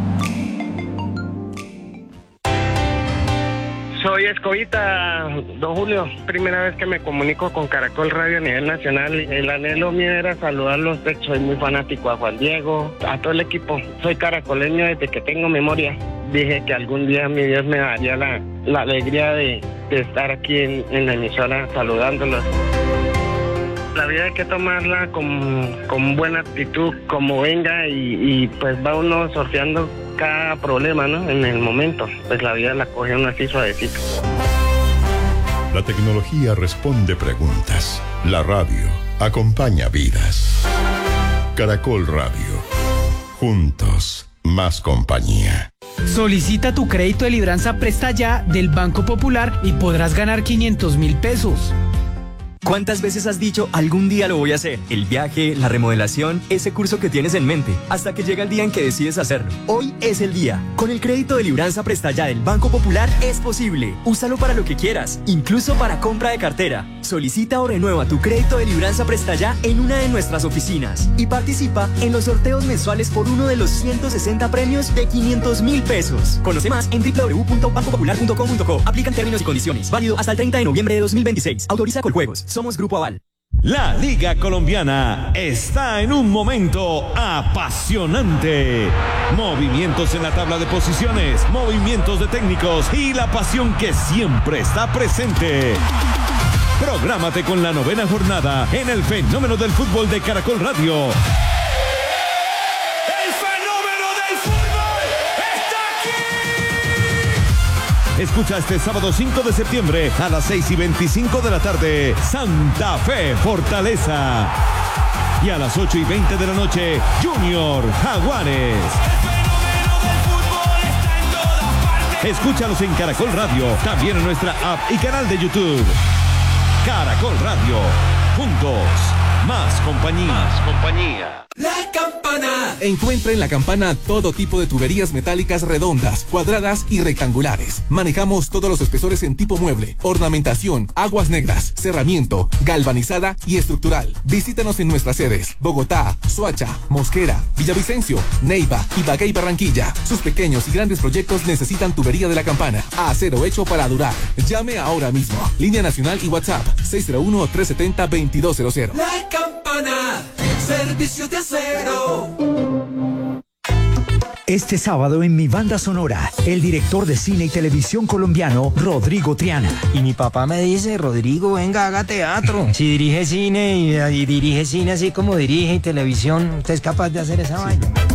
Soy Escobita, don Julio. Primera vez que me comunico con Caracol Radio a nivel nacional. El anhelo mío era saludarlos. De hecho, soy muy fanático a Juan Diego, a todo el equipo. Soy caracoleño desde que tengo memoria. Dije que algún día mi Dios me daría la, la alegría de, de estar aquí en, en la emisora saludándolos. La vida hay que tomarla con, con buena actitud, como venga, y, y pues va uno sorteando cada problema, ¿no? En el momento, pues la vida la coge uno así suavecito. La tecnología responde preguntas. La radio acompaña vidas. Caracol Radio. Juntos, más compañía. Solicita tu crédito de libranza Presta Ya del Banco Popular y podrás ganar quinientos mil pesos. ¿Cuántas veces has dicho algún día lo voy a hacer? El viaje, la remodelación, ese curso que tienes en mente, hasta que llega el día en que decides hacerlo. Hoy es el día. Con el crédito de libranza Presta Ya del Banco Popular es posible. Úsalo para lo que quieras, incluso para compra de cartera. Solicita o renueva tu crédito de libranza Presta Ya en una de nuestras oficinas y participa en los sorteos mensuales por uno de los ciento sesenta premios de quinientos mil pesos. Conoce más en doble u doble u doble u punto banco popular punto com punto co. Aplican términos y condiciones. Válido hasta el treinta de noviembre de dos mil veintiséis. Autoriza Coljuegos. Somos Grupo Aval. La Liga Colombiana está en un momento apasionante. Movimientos en la tabla de posiciones, movimientos de técnicos y la pasión que siempre está presente. Prográmate con la novena jornada en el fenómeno del fútbol de Caracol Radio. Escucha este sábado cinco de septiembre a las seis y veinticinco de la tarde, Santa Fe Fortaleza. Y a las ocho y veinte de la noche, Junior Jaguares. Escúchalos en Caracol Radio, también en nuestra app y canal de YouTube. Caracol Radio, juntos, más compañía. Más compañía. La Campana. Encuentra en La Campana todo tipo de tuberías metálicas redondas, cuadradas y rectangulares. Manejamos todos los espesores en tipo mueble, ornamentación, aguas negras, cerramiento, galvanizada y estructural. Visítanos en nuestras sedes: Bogotá, Soacha, Mosquera, Villavicencio, Neiva, Ibagué y Barranquilla. Sus pequeños y grandes proyectos necesitan tubería de La Campana. Acero hecho para durar. Llame ahora mismo. Línea nacional y WhatsApp seis cero uno, tres siete cero, veintidós cero cero. La Campana. Servicios de acero. Este sábado en Mi Banda Sonora, el director de cine y televisión colombiano, Rodrigo Triana. Y mi papá me dice: Rodrigo, venga, haga teatro. Si dirige cine y, y dirige cine así como dirige y televisión, ¿usted es capaz de hacer esa sí. vaina?